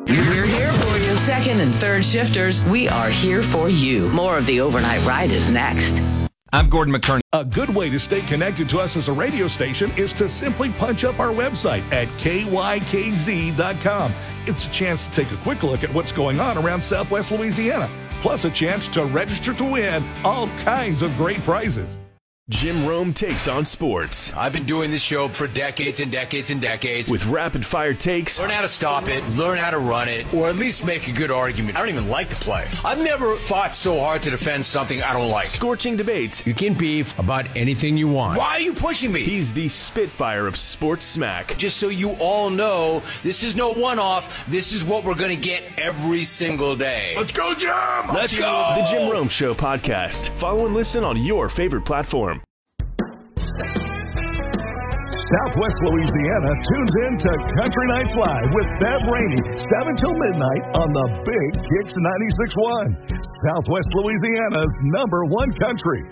We're here for you. Second and third shifters, we are here for you. More of the Overnight Ride is next. I'm Gordon McKerney. A good way to stay connected to us as a radio station is to simply punch up our website at kykz.com. It's a chance to take a quick look at what's going on around Southwest Louisiana, plus a chance to register to win all kinds of great prizes. Jim Rome takes on sports. I've been doing this show for decades and decades and decades. With rapid-fire takes. Learn how to stop it, learn how to run it, or at least make a good argument. I don't even like to play. I've never fought so hard to defend something I don't like. Scorching debates. You can beef about anything you want. Why are you pushing me? He's the Spitfire of sports smack. Just so you all know, this is no one-off. This is what we're going to get every single day. Let's go, Jim! Let's go! The Jim Rome Show podcast. Follow and listen on your favorite platform. Southwest Louisiana tunes in to Country Nights Live with Bev Rainey, 7 till midnight on the Big Kicks 96.1. Southwest Louisiana's #1 country.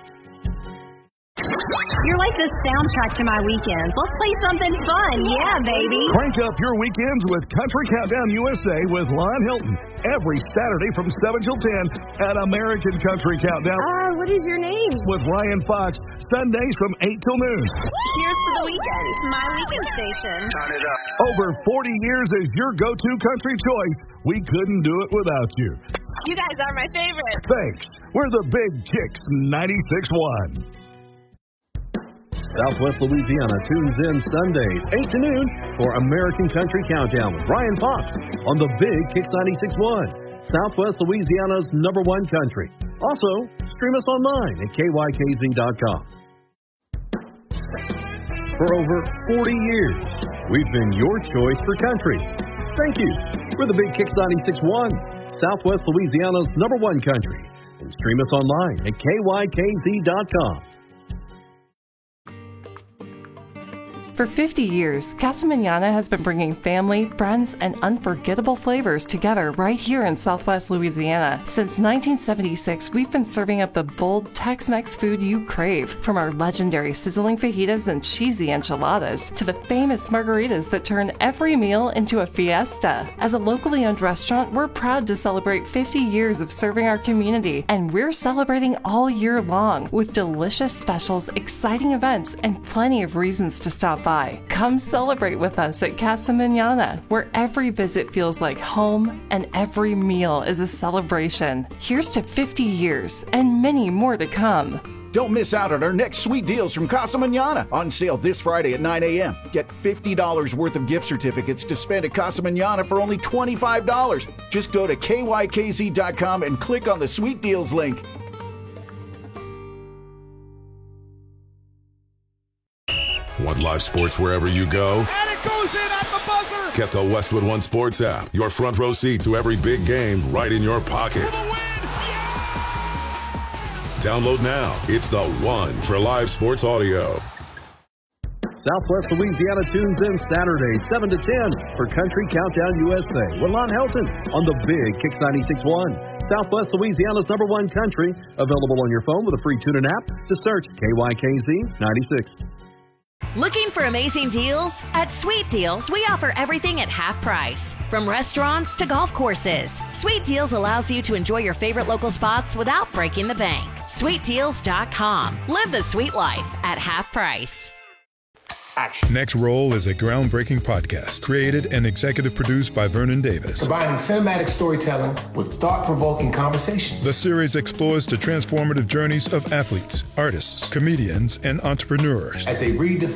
You're like the soundtrack to my weekends. Let's play something fun. Yeah, baby. Crank up your weekends with Country Countdown USA with Lon Hilton every Saturday from 7 till 10 at American Country Countdown. What is your name? With Ryan Fox, Sundays from 8 till noon. Cheers for the weekend. My weekend station. Turn it up. Over 40 years as your go-to country choice. We couldn't do it without you. You guys are my favorite. Thanks. We're the Big Kicks 96.1. Southwest Louisiana tunes in Sundays, 8 to noon, for American Country Countdown with Ryan Fox on the Big Kicks 96.1, Southwest Louisiana's #1 country. Also, stream us online at kykz.com. For over 40 years, we've been your choice for country. Thank you. We're the Big Kicks 96.1, Southwest Louisiana's #1 country. And stream us online at kykz.com. For 50 years, Casa Manana has been bringing family, friends, and unforgettable flavors together right here in Southwest Louisiana. Since 1976, we've been serving up the bold Tex-Mex food you crave, from our legendary sizzling fajitas and cheesy enchiladas to the famous margaritas that turn every meal into a fiesta. As a locally owned restaurant, we're proud to celebrate 50 years of serving our community, and we're celebrating all year long with delicious specials, exciting events, and plenty of reasons to stop by. Come celebrate with us at Casa Manana, where every visit feels like home and every meal is a celebration. Here's to 50 years and many more to come. Don't miss out on our next sweet deals from Casa Manana. On sale this Friday at 9 a.m. Get $50 worth of gift certificates to spend at Casa Manana for only $25. Just go to kykz.com and click on the sweet deals link. Want live sports wherever you go? And it goes in at the buzzer! Get the Westwood One Sports app. Your front row seat to every big game right in your pocket. Download now. It's the one for live sports audio. Southwest Louisiana tunes in Saturday, 7 to 10 for Country Countdown USA with Lon Helton on the Big Kicks 96.1. Southwest Louisiana's #1 country. Available on your phone with a free TuneIn app. Just search KYKZ 96. Looking for amazing deals? At Sweet Deals, we offer everything at half price. From restaurants to golf courses, Sweet Deals allows you to enjoy your favorite local spots without breaking the bank. SweetDeals.com. Live the sweet life at half price. Next Roll is a groundbreaking podcast created and executive produced by Vernon Davis. Combining cinematic storytelling with thought-provoking conversations. The series explores the transformative journeys of athletes, artists, comedians, and entrepreneurs as they redefine